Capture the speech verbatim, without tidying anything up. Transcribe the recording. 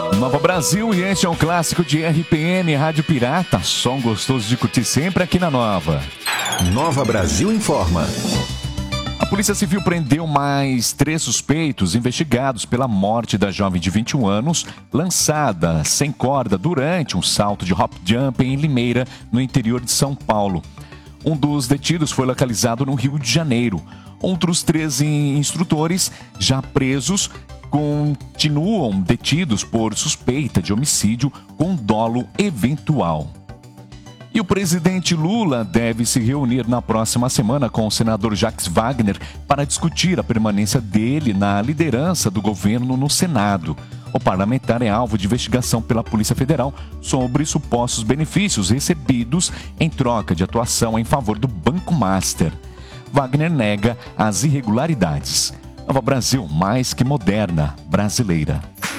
Nova Brasil, e este é um clássico de R P M, Rádio Pirata. Som gostoso de curtir sempre aqui na Nova. Nova Brasil informa. A Polícia Civil prendeu mais três suspeitos investigados pela morte da jovem de vinte e um anos, lançada sem corda durante um salto de hop jump em Limeira, no interior de São Paulo. Um dos detidos foi localizado no Rio de Janeiro. Outros três instrutores, já presos, continuam detidos por suspeita de homicídio com dolo eventual. E o presidente Lula deve se reunir na próxima semana com o senador Jacques Wagner para discutir a permanência dele na liderança do governo no Senado. O parlamentar é alvo de investigação pela Polícia Federal sobre supostos benefícios recebidos em troca de atuação em favor do Banco Master. Wagner nega as irregularidades. Nova Brasil, mais que moderna, brasileira.